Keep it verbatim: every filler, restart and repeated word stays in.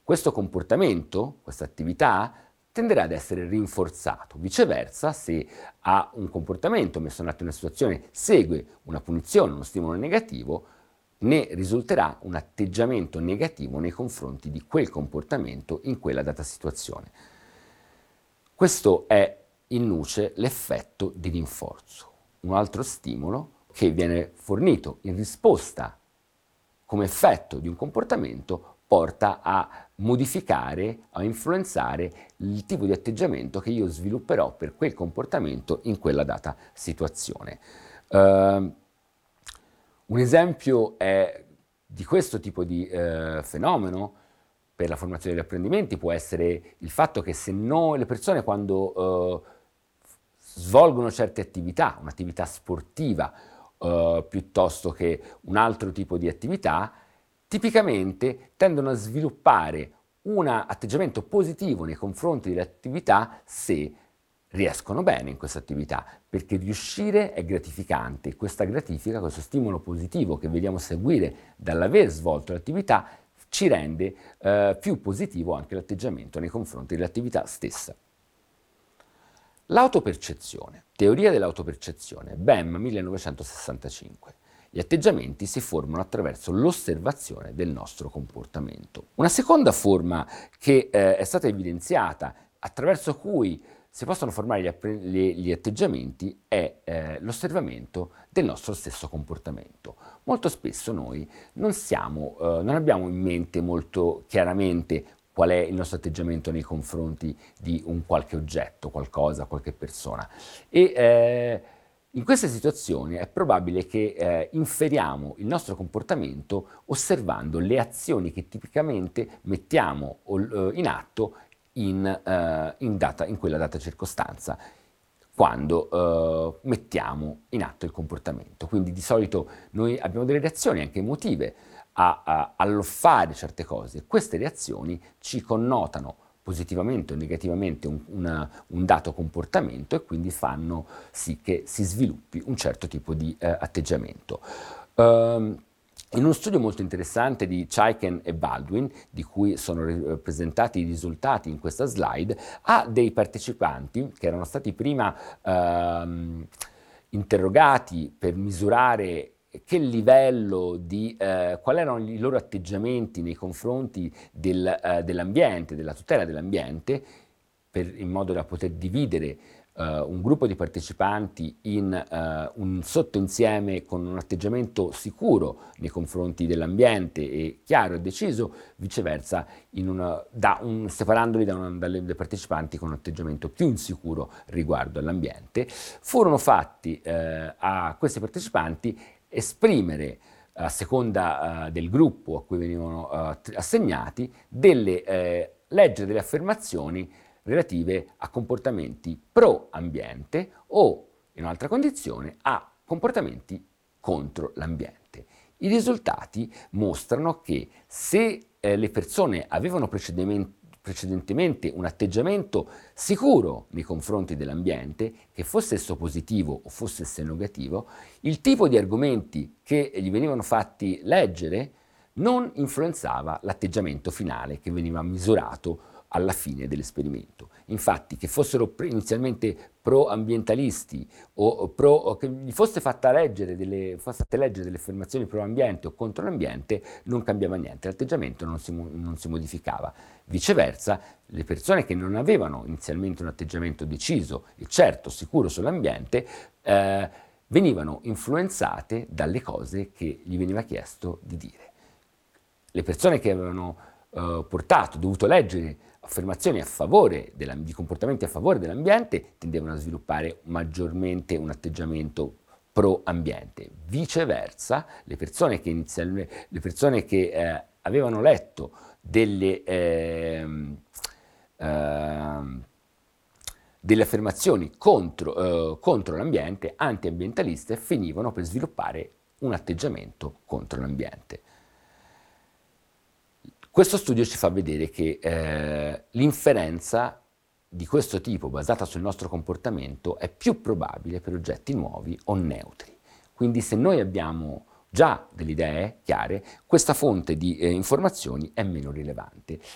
questo comportamento, questa attività, tenderà ad essere rinforzato. Viceversa, se ha un comportamento messo in atto in una situazione, segue una punizione, uno stimolo negativo, ne risulterà un atteggiamento negativo nei confronti di quel comportamento in quella data situazione. Questo è in nuce l'effetto di rinforzo, un altro stimolo che viene fornito in risposta come effetto di un comportamento porta a modificare, a influenzare il tipo di atteggiamento che io svilupperò per quel comportamento in quella data situazione. Uh, un esempio è di questo tipo di uh, fenomeno per la formazione degli apprendimenti può essere il fatto che se noi, le persone quando uh, svolgono certe attività, un'attività sportiva uh, piuttosto che un altro tipo di attività, tipicamente tendono a sviluppare un atteggiamento positivo nei confronti dell'attività se riescono bene in questa attività, perché riuscire è gratificante. Questa gratifica, questo stimolo positivo che vediamo seguire dall'aver svolto l'attività, ci rende eh, più positivo anche l'atteggiamento nei confronti dell'attività stessa. L'autopercezione, teoria dell'autopercezione, B E M millenovecentosessantacinque. Gli atteggiamenti si formano attraverso l'osservazione del nostro comportamento. Una seconda forma che eh, è stata evidenziata, attraverso cui si possono formare gli, app- gli, gli atteggiamenti, è eh, l'osservamento del nostro stesso comportamento. Molto spesso noi non, siamo, eh, non abbiamo in mente molto chiaramente qual è il nostro atteggiamento nei confronti di un qualche oggetto, qualcosa, qualche persona. E eh, in queste situazioni è probabile che eh, inferiamo il nostro comportamento osservando le azioni che tipicamente mettiamo in atto in, uh, in, data, in quella data circostanza, quando uh, mettiamo in atto il comportamento. Quindi di solito noi abbiamo delle reazioni anche emotive a, a, allo fare certe cose. Queste reazioni ci connotano positivamente o negativamente un, una, un dato comportamento e quindi fanno sì che si sviluppi un certo tipo di uh, atteggiamento. Um, In uno studio molto interessante di Chaiken e Baldwin, di cui sono presentati i risultati in questa slide, a dei partecipanti che erano stati prima ehm, interrogati per misurare che livello di, eh, quali erano i loro atteggiamenti nei confronti del, eh, dell'ambiente, della tutela dell'ambiente, per, in modo da poter dividere Uh, un gruppo di partecipanti in uh, un sottoinsieme con un atteggiamento sicuro nei confronti dell'ambiente e chiaro e deciso, viceversa in una, da un, separandoli da una, dalle, dai partecipanti con un atteggiamento più insicuro riguardo all'ambiente, furono fatti uh, a questi partecipanti esprimere a seconda uh, del gruppo a cui venivano uh, assegnati, delle, eh, leggere delle affermazioni relative a comportamenti pro-ambiente o, in un'altra condizione, a comportamenti contro l'ambiente. I risultati mostrano che se eh, le persone avevano precedentemente un atteggiamento sicuro nei confronti dell'ambiente, che fosse esso positivo o fosse esso negativo, il tipo di argomenti che gli venivano fatti leggere non influenzava l'atteggiamento finale che veniva misurato alla fine dell'esperimento. Infatti, che fossero inizialmente pro-ambientalisti o, pro, o che gli fosse fatta leggere delle, fosse fatte leggere delle affermazioni pro-ambiente o contro l'ambiente, non cambiava niente, l'atteggiamento non si, non si modificava. Viceversa, le persone che non avevano inizialmente un atteggiamento deciso e certo sicuro sull'ambiente, eh, venivano influenzate dalle cose che gli veniva chiesto di dire. Le persone che avevano eh, portato, dovuto leggere affermazioni a favore della, di comportamenti a favore dell'ambiente, tendevano a sviluppare maggiormente un atteggiamento pro-ambiente. Viceversa, le persone che, inizialmente, le persone che eh, avevano letto delle, eh, eh, delle affermazioni contro, eh, contro l'ambiente, antiambientaliste, finivano per sviluppare un atteggiamento contro l'ambiente. Questo studio ci fa vedere che eh, l'inferenza di questo tipo, basata sul nostro comportamento, è più probabile per oggetti nuovi o neutri. Quindi se noi abbiamo già delle idee chiare, questa fonte di eh, informazioni è meno rilevante.